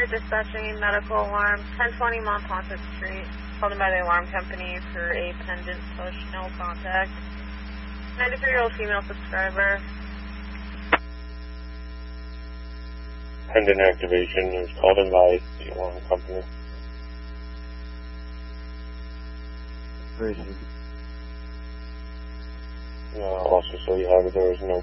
you're dispatching a medical alarm, 1020 Monpont Street, called in by the alarm company for a pendant push, no contact. 93-year-old female subscriber. Pendant activation is called in by the alarm company. Where is he? Also, so you have it, there is no